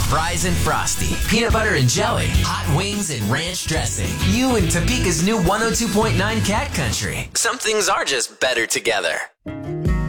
fries and frosty, peanut butter and jelly, hot wings and ranch dressing. You and Topeka's new 102.9 Cat Country. Some things are just better together.